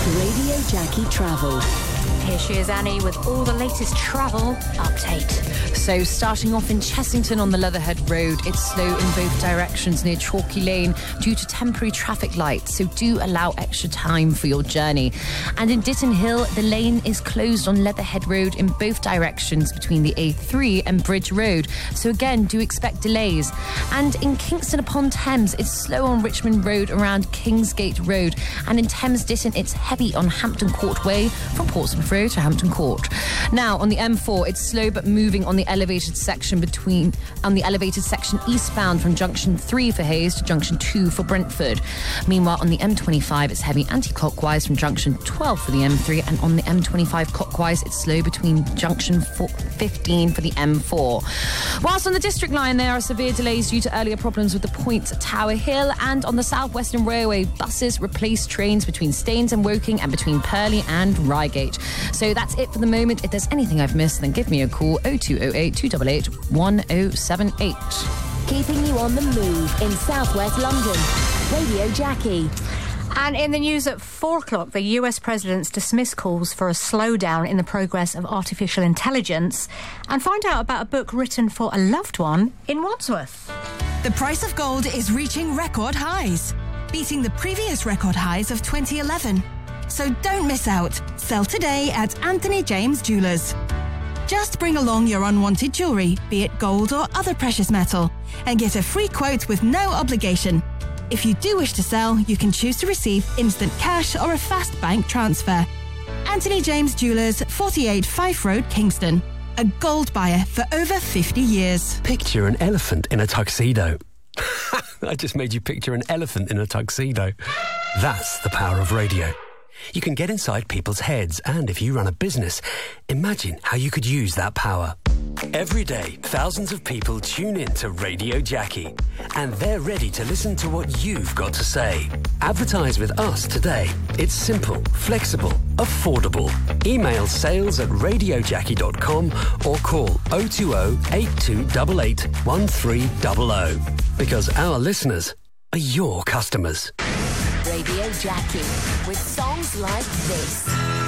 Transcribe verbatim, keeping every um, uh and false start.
Radio Jackie Travel. Here she is, Annie, with all the latest travel update. So, starting off in Chessington on the Leatherhead Road, it's slow in both directions near Chalky Lane due to temporary traffic lights, so do allow extra time for your journey. And in Ditton Hill, the lane is closed on Leatherhead Road in both directions between the A three and Bridge Road, so again, do expect delays. And in Kingston upon Thames, it's slow on Richmond Road around Kingsgate Road, and in Thames Ditton, it's heavy on Hampton Court Way from Portsmouth Road to Hampton Court. Now, on the M four, it's slow but moving on the elevated section between on the elevated section eastbound from junction three for Hayes to junction two for Brentford. Meanwhile, on the M twenty-five, it's heavy anti-clockwise from junction twelve for the M three, and on the M twenty-five clockwise, it's slow between junction fifteen for the M four. Whilst on the District Line, there are severe delays due to earlier problems with the points at Tower Hill, and on the South Western Railway, buses replace trains between Staines and Woking and between Purley and Reigate. So that's it for the moment. If there's anything I've missed, then give me a call oh two oh eight, two eight eight, one oh seven eight. Keeping you on the move in southwest London. Radio Jackie. And in the news at four o'clock, the U S president's dismissed calls for a slowdown in the progress of artificial intelligence, and find out about a book written for a loved one in Wandsworth. The price of gold is reaching record highs, beating the previous record highs of twenty eleven. So don't miss out. Sell today at Anthony James Jewelers. Just bring along your unwanted jewellery, be it gold or other precious metal, and get a free quote with no obligation. If you do wish to sell, you can choose to receive instant cash or a fast bank transfer. Anthony James Jewelers, forty-eight Fife Road, Kingston. A gold buyer for over fifty years. Picture an elephant in a tuxedo. I just made you picture an elephant in a tuxedo. That's the power of radio. You can get inside people's heads, and if you run a business, imagine how you could use that power. Every day, thousands of people tune in to Radio Jackie, and they're ready to listen to what you've got to say. Advertise with us today. It's simple, flexible, affordable. Email sales at radio jackie dot com or call oh two oh, eight two eight eight, one three zero zero. Because our listeners are your customers. Radio Jackie with songs like this.